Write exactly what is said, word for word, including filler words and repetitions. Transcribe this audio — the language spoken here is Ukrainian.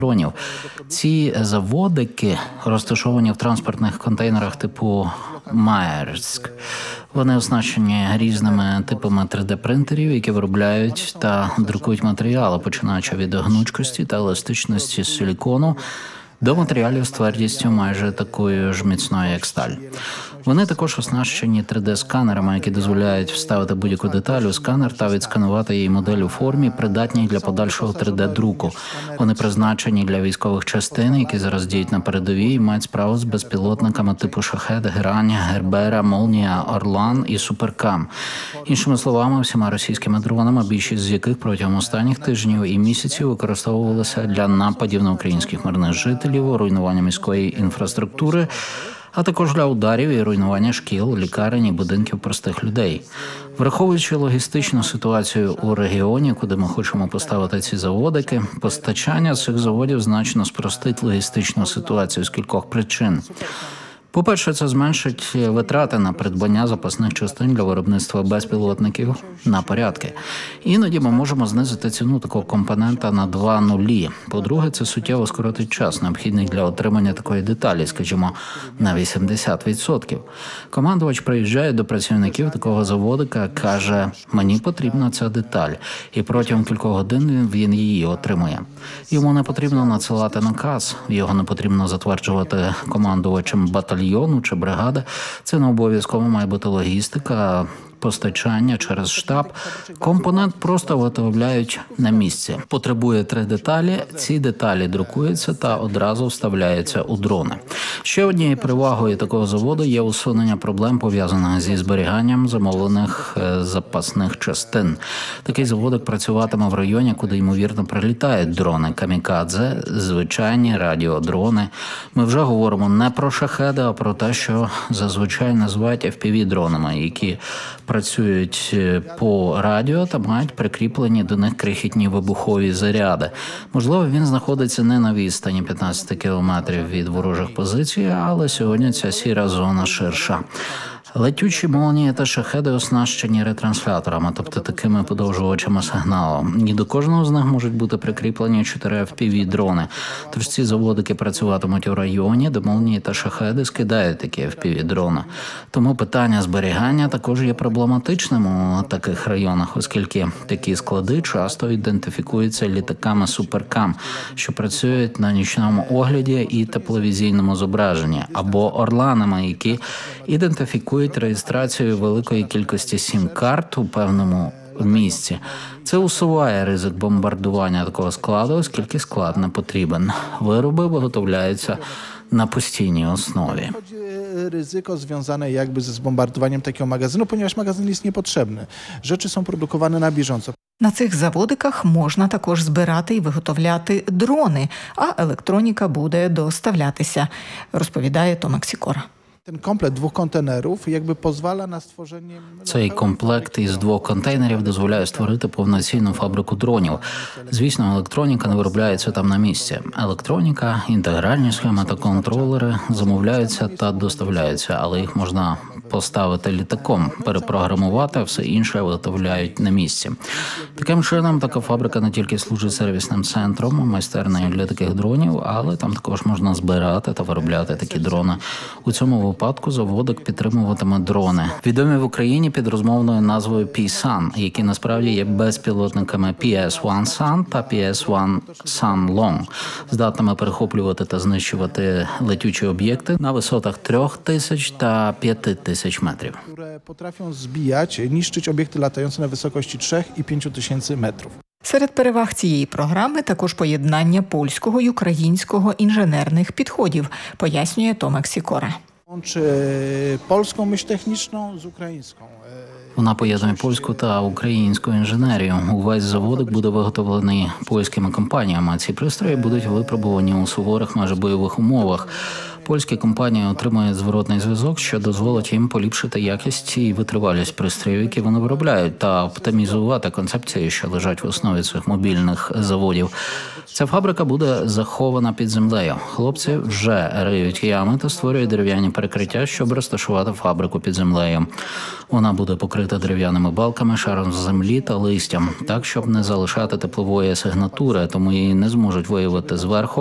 дронів. Ці заводики розташовані в транспортних контейнерах типу Маєрськ. Вони оснащені різними типами три де-принтерів, які виробляють та друкують матеріали, починаючи від гнучкості та еластичності силікону до матеріалів з твердістю майже такою ж міцною, як сталь. Вони також оснащені три де-сканерами, які дозволяють вставити будь-яку деталь у сканер та відсканувати її модель у формі, придатній для подальшого три де-друку. Вони призначені для військових частин, які зараз діють на передовій і мають справу з безпілотниками типу «Шахед», «Грань», «Гербера», «Молнія», «Орлан» і «Суперкам». Іншими словами, всіма російськими дронами, більшість з яких протягом останніх тижнів і місяців використовувалися для нападів на українських мирних жителів, руйнування міської інфраструктури, а також для ударів і руйнування шкіл, лікарень і будинків простих людей. Враховуючи логістичну ситуацію у регіоні, куди ми хочемо поставити ці заводики, постачання цих заводів значно спростить логістичну ситуацію з кількох причин. По-перше, це зменшить витрати на придбання запасних частин для виробництва безпілотників на порядки. Іноді ми можемо знизити ціну такого компонента на два нулі. По-друге, це суттєво скоротить час, необхідний для отримання такої деталі, скажімо, на вісімдесят відсотків. Командувач приїжджає до працівників такого заводика, каже, мені потрібна ця деталь, і протягом кількох годин він її отримує. Йому не потрібно надсилати наказ, його не потрібно затверджувати командувачем батальйону, чи бригада. Це не обов'язково має бути логістика, постачання через штаб. Компонент просто виготовляють на місці. Потребує три деталі, ці деталі друкуються та одразу вставляються у дрони. Ще однією перевагою такого заводу є усунення проблем, пов'язаних зі зберіганням замовлених запасних частин. Такий заводик працюватиме в районі, куди, ймовірно, прилітають дрони камікадзе, звичайні радіодрони. Ми вже говоримо не про шахеди, а про те, що зазвичай називають еф пі ві-дронами, які працюють по радіо та мають прикріплені до них крихітні вибухові заряди. Можливо, він знаходиться не на відстані п'ятнадцять кілометрів від ворожих позицій, але сьогодні ця сіра зона ширша. Летючі молнії та шахеди оснащені ретрансляторами, тобто такими подовжувачами сигналу. І до кожного з них можуть бути прикріплені чотири еф пі ві-дрони. Тож ці заводики працюватимуть у районі, де молнії та шахеди скидають такі еф пі ві-дрони. Тому питання зберігання також є проблематичним у таких районах, оскільки такі склади часто ідентифікуються літаками «Суперкам», що працюють на нічному огляді і тепловізійному зображенні, або «Орланами», які ідентифікують реєстрацію великої кількості сім-карт у певному місці. Це усуває ризик бомбардування такого складу, оскільки склад не потрібен. Вироби виготовляються на постійній основі. Ryzyko związane jakby ze zbombardowaniem takiego magazynu, ponieważ magazyn jest niepotrzebny. Rzeczy są produkowane na bieżąco. На цих заводиках можна також збирати і виготовляти дрони, а електроніка буде доставлятися, розповідає Томак Сікора. Ten komplekt dwóch kontenerów jakby pozwala na stworzenie... Цей комплект із двох контейнерів дозволяє створити повноцінну фабрику дронів. Звісно, електроніка не виробляється там на місці. Електроніка, інтегральні схеми та контролери замовляються та доставляються, але їх можна поставити літаком, перепрограмувати, а все інше виготовляють на місці. Таким чином, така фабрика не тільки служить сервісним центром, майстернею для таких дронів, але там також можна збирати та виробляти такі дрони. У цьому випадку заводик підтримуватиме дрони, відомі в Україні під розмовною назвою пі-сан, які насправді є безпілотниками пі ес один сан та пі ес один сан Long, здатними перехоплювати та знищувати летючі об'єкти на висотах трьох тисяч та п'яти тисяч метрів. Które potrafią zbijać, niszczyć obiekty latające na wysokości trzech i pięciu tysięcy metrów. Серед переваг цієї програми також поєднання польського й українського інженерних підходів, пояснює Томак Сікора. Łączy polską myśl techniczną z ukraińską. Вона поєднує польську та українську інженерію. Увесь заводик буде виготовлений польськими компаніями. Ці пристрої будуть випробувані у суворих майже бойових умовах. Польські компанії отримують зворотний зв'язок, що дозволить їм поліпшити якість і витривалість пристроїв, які вони виробляють, та оптимізувати концепції, що лежать в основі цих мобільних заводів. Ця фабрика буде захована під землею. Хлопці вже риють ями та створюють дерев'яні перекриття, щоб розташувати фабрику під землею. Вона буде покрита дерев'яними балками, шаром з землі та листям, так, щоб не залишати теплової сигнатури, тому її не зможуть виявити зверху